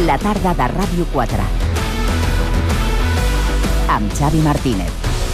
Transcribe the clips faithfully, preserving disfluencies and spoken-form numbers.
La tarda de Ràdio quatre. Amb Xavi Martínez.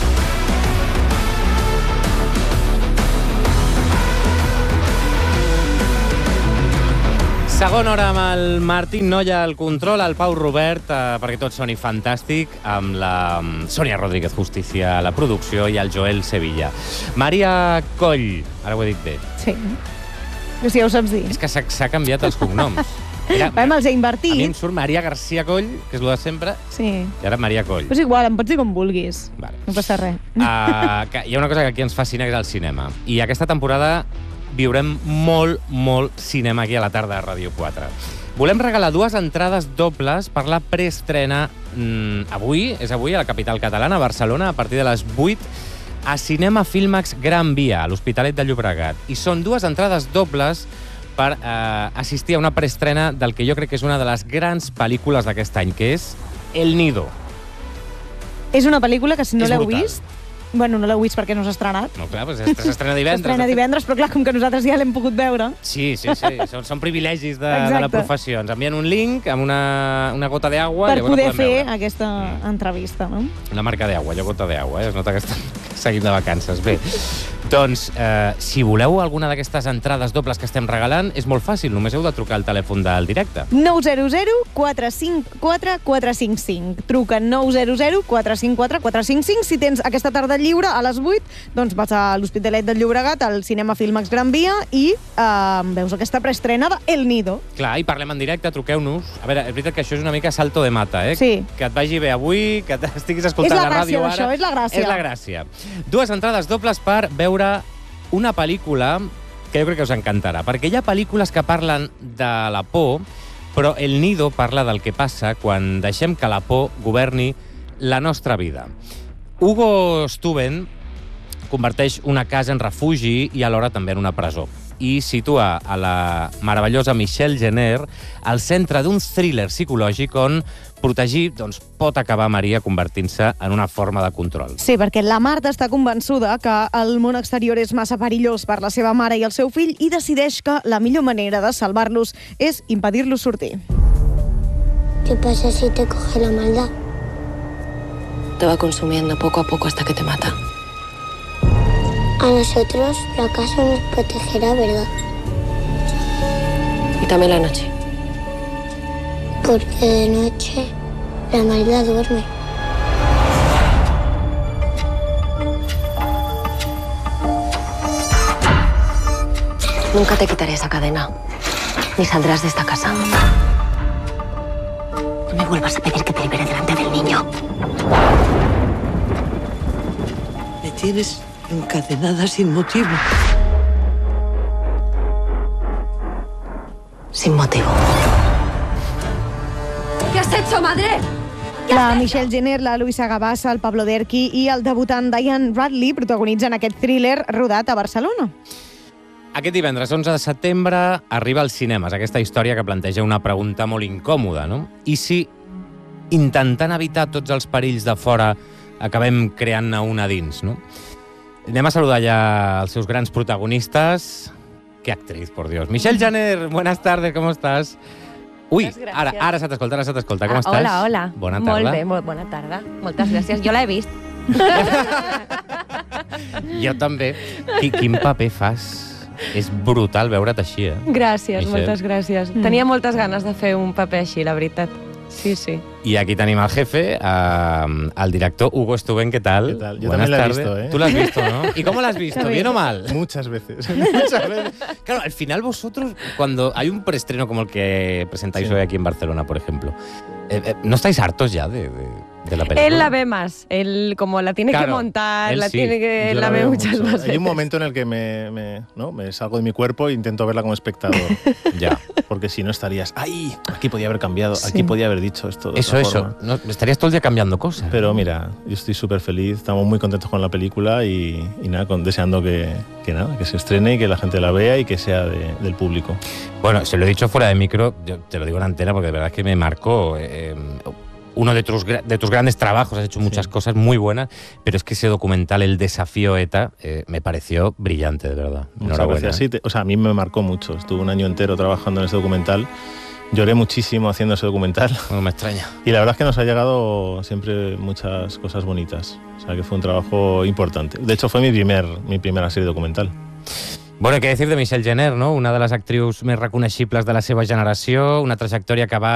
Segona hora amb el Martín Nolla al control, el Pau Robert, eh, perquè tot soni fantàstic, amb la Sònia Rodríguez Justícia a la producció i el Joel Sevilla. Maria Coll, ara ho he dit bé. Sí, però si ja ho saps dir. És que s'ha, s'ha canviat els cognoms. Era, Vam, els he invertit. A mi em surt Maria García Coll, que és el de sempre, sí. I ara Maria Coll. Però és igual, em pots dir com vulguis. Vale. No passa res. Uh, que hi ha una cosa que aquí ens fascina, que és el cinema. I aquesta temporada viurem molt, molt cinema aquí a la tarda de Ràdio quatre. Volem regalar dues entrades dobles per la preestrena mm, avui, és avui, a la capital catalana, a Barcelona, a partir de les vuit, a Cinema Filmax Gran Via, a l'Hospitalet de Llobregat. I són dues entrades dobles per eh, assistir a una preestrena del que jo crec que és una de les grans pel·lícules d'aquest any, que és El Nido. És una pel·lícula que si no És l'heu brutal. vist... Bueno, no l'heu vist perquè no s'ha estrenat. No, clar, doncs s'estrena divendres. S'estrena divendres, però clar, com que nosaltres ja l'hem pogut veure... Sí, sí, sí. Són, són privilegis de, Exacte. de la professió. Ens envien un link amb una, una gota d'aigua... Per poder fer veure. aquesta entrevista, no? Una marca d'aigua, allò gota d'aigua, eh? Es nota que estan seguint de vacances. Bé, doncs, eh, si voleu alguna d'aquestes entrades dobles que estem regalant, és molt fàcil, només heu de trucar al telèfon del directe. nou zero zero quatre cinc quatre quatre cinc cinc. Truca nou zero zero quatre cinc quatre quatre cinc cinc. Si tens aquesta tarda lliure a les vuit, doncs vas a l'Hospitalet del Llobregat, al Cinema Filmax Gran Via, i eh, veus aquesta preestrena de El Nido. Clar, i parlem en directe, truqueu-nos. A veure, és veritat que això és una mica salto de mata, eh? Sí. Que et vagi bé avui, que estiguis escoltant És la la ràdio gràcia ara. d'això, és la gràcia. És la gràcia. Dues entrades dobles per veure una pel·lícula que jo crec que us encantarà, perquè hi ha pel·lícules que parlen de la por, però El Nido parla del que passa quan deixem que la por governi la nostra vida. Hugo Stuben converteix una casa en refugi i alhora també en una presó. I situa a la meravellosa Michelle Jenner al centre d'un thriller psicològic on protegir doncs, pot acabar, Maria, convertint-se en una forma de control. Sí, perquè la Marta està convençuda que el món exterior és massa perillós per la seva mare i el seu fill i decideix que la millor manera de salvar-los és impedir-los sortir. ¿Qué pasa si te coge la maldad? Te va consumiendo poco a poco hasta que te mata. A nosotros la casa nos protegerá, ¿verdad? Y también la noche. Porque de noche la maldad duerme. Nunca te quitaré esa cadena. Ni saldrás de esta casa. No me vuelvas a pedir que te libere delante del niño. Me tienes encadenada sin motivo. Sin motivo. ¿Qué has hecho, madre? La Michelle Jenner, la Luisa Gabassa, el Pablo Derqui i el debutant Diane Bradley protagonitzen aquest thriller rodat a Barcelona. Aquest divendres, onze de setembre, arriba als cinemes aquesta història que planteja una pregunta molt incòmoda, no? I si, intentant evitar tots els perills de fora, acabem creant-ne una dins, no? Anem a saludar ja els seus grans protagonistes. Qué actriz, por Dios. Michelle Jenner, buenas tardes, ¿cómo estás? Ui, ara, ara se t'escolta, ara se t'escolta. Com Ah, estàs? hola, hola. Bona tarda. Molt bé, molt bona tarda. Moltes gràcies. Jo l'he vist. Jo també. Qui, quin paper fas? És brutal veure't així, eh? Gràcies, Michelle. moltes gràcies. Mm. Tenia moltes ganes de fer un paper així, la veritat. Sí, sí. Y aquí tenim al jefe, uh, al director Hugo Stuben. ¿Qué tal? ¿Qué tal? Yo Buenas también la he tardes. visto, ¿eh? Tú la has visto, ¿no? ¿Y cómo la has visto? ¿Bien o mal? Muchas veces. Muchas veces. Claro, al final vosotros, cuando hay un preestreno como el que presentáis Sí. hoy aquí en Barcelona, por ejemplo, eh, eh, ¿no estáis hartos ya de, de, de la película? Él la ve más. Él como la tiene Claro, que montar, él la sí. tiene que... Yo la ve veo muchas mucho. más veces. Hay un momento en el que me, me, ¿no? me salgo de mi cuerpo e intento verla como espectador. Ya. Porque si no estarías, ¡ay! Aquí podía haber cambiado, Sí. aquí podía haber dicho esto de Eso, otra eso. forma. No, estarías todo el día cambiando cosas. Pero mira, yo estoy súper feliz, estamos muy contentos con la película y, y nada, con, deseando que, que, nada, que se estrene y que la gente la vea y que sea de, del público. Bueno, se lo he dicho fuera de micro, yo te lo digo en antena porque de verdad es que me marcó... Eh, uno de tus, de tus grandes trabajos, has hecho muchas Sí. cosas muy buenas, pero es que ese documental, El Desafío ETA, eh, me pareció brillante, de verdad. Muchas Enhorabuena. gracias. Sí, te- o sea, a mí me marcó mucho. Estuve un año entero trabajando en ese documental. Lloré muchísimo haciendo ese documental. No me extraña. Y la verdad es que nos ha llegado siempre muchas cosas bonitas. O sea, que fue un trabajo importante. De hecho, fue mi, primer, mi primera serie documental. Bueno, què decir de Michelle Jenner, no? Una de les actrius més reconeixibles de la seva generació, una trajectòria que va